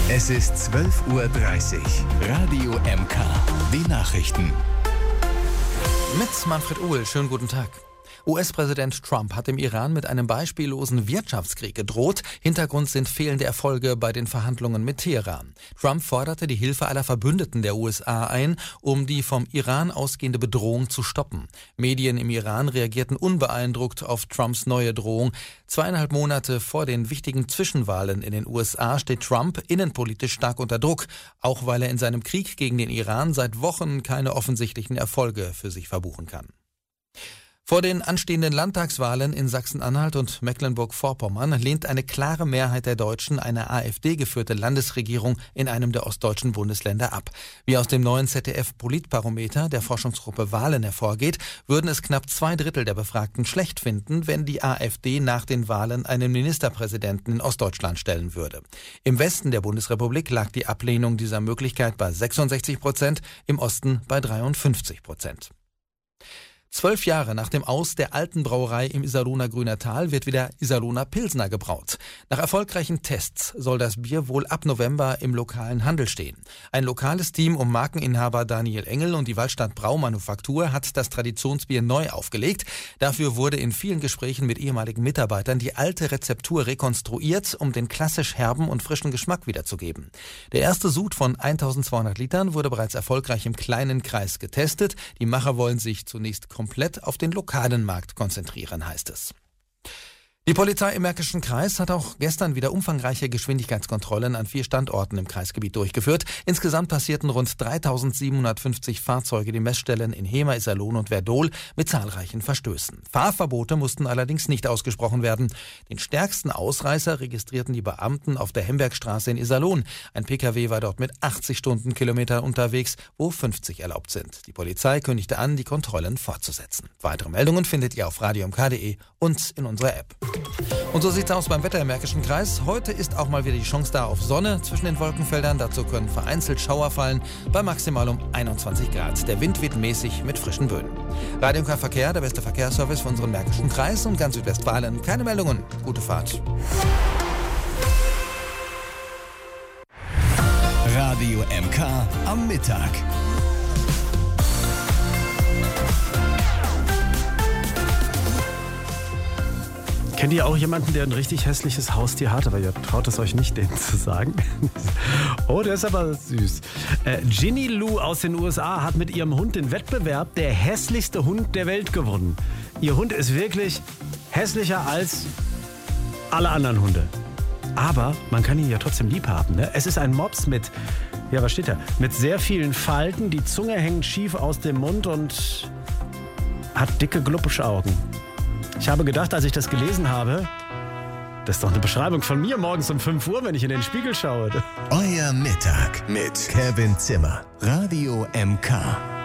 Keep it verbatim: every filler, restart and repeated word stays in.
Es ist zwölf Uhr dreißig. Radio M K. Die Nachrichten. Mit Manfred Uhl. Schönen guten Tag. U S-Präsident Trump hat dem Iran mit einem beispiellosen Wirtschaftskrieg gedroht. Hintergrund sind fehlende Erfolge bei den Verhandlungen mit Teheran. Trump forderte die Hilfe aller Verbündeten der U S A ein, um die vom Iran ausgehende Bedrohung zu stoppen. Medien im Iran reagierten unbeeindruckt auf Trumps neue Drohung. Zweieinhalb Monate vor den wichtigen Zwischenwahlen in den U S A steht Trump innenpolitisch stark unter Druck, auch weil er in seinem Krieg gegen den Iran seit Wochen keine offensichtlichen Erfolge für sich verbuchen kann. Vor den anstehenden Landtagswahlen in Sachsen-Anhalt und Mecklenburg-Vorpommern lehnt eine klare Mehrheit der Deutschen eine AfD-geführte Landesregierung in einem der ostdeutschen Bundesländer ab. Wie aus dem neuen Z D F-Politbarometer der Forschungsgruppe Wahlen hervorgeht, würden es knapp zwei Drittel der Befragten schlecht finden, wenn die AfD nach den Wahlen einen Ministerpräsidenten in Ostdeutschland stellen würde. Im Westen der Bundesrepublik lag die Ablehnung dieser Möglichkeit bei sechsundsechzig Prozent, im Osten bei dreiundfünfzig Prozent. Zwölf Jahre nach dem Aus der alten Brauerei im Iserlohner Grüner Tal wird wieder Iserlohner Pilsner gebraut. Nach erfolgreichen Tests soll das Bier wohl ab November im lokalen Handel stehen. Ein lokales Team um Markeninhaber Daniel Engel und die Waldstadt Braumanufaktur hat das Traditionsbier neu aufgelegt. Dafür wurde in vielen Gesprächen mit ehemaligen Mitarbeitern die alte Rezeptur rekonstruiert, um den klassisch herben und frischen Geschmack wiederzugeben. Der erste Sud von eintausendzweihundert Litern wurde bereits erfolgreich im kleinen Kreis getestet. Die Macher wollen sich zunächst komplett auf den lokalen Markt konzentrieren, heißt es. Die Polizei im Märkischen Kreis hat auch gestern wieder umfangreiche Geschwindigkeitskontrollen an vier Standorten im Kreisgebiet durchgeführt. Insgesamt passierten rund dreitausendsiebenhundertfünfzig Fahrzeuge die Messstellen in Hemer, Iserlohn und Werdohl mit zahlreichen Verstößen. Fahrverbote mussten allerdings nicht ausgesprochen werden. Den stärksten Ausreißer registrierten die Beamten auf der Hembergstraße in Iserlohn. Ein Pkw war dort mit achtzig Stundenkilometern unterwegs, wo fünfzig erlaubt sind. Die Polizei kündigte an, die Kontrollen fortzusetzen. Weitere Meldungen findet ihr auf radio m k punkt d e und in unserer App. Und so sieht's aus beim Wetter im Märkischen Kreis. Heute ist auch mal wieder die Chance da auf Sonne zwischen den Wolkenfeldern. Dazu können vereinzelt Schauer fallen, bei maximal um einundzwanzig Grad. Der Wind weht mäßig mit frischen Böen. Radio M K Verkehr, der beste Verkehrsservice für unseren Märkischen Kreis und ganz Südwestfalen. Keine Meldungen. Gute Fahrt. Radio M K am Mittag. Kennt ihr auch jemanden, der ein richtig hässliches Haustier hat? Aber ihr traut es euch nicht, denen zu sagen. Oh, der ist aber süß. Äh, Ginny Lou aus den U S A hat mit ihrem Hund den Wettbewerb der hässlichste Hund der Welt gewonnen. Ihr Hund ist wirklich hässlicher als alle anderen Hunde. Aber man kann ihn ja trotzdem lieb haben. Ne? Es ist ein Mops mit, ja, was steht da? Mit sehr vielen Falten. Die Zunge hängt schief aus dem Mund und hat dicke, gluppische Augen. Ich habe gedacht, als ich das gelesen habe, das ist doch eine Beschreibung von mir morgens um fünf Uhr, wenn ich in den Spiegel schaue. Euer Mittag mit Kevin Zimmer. Radio M K.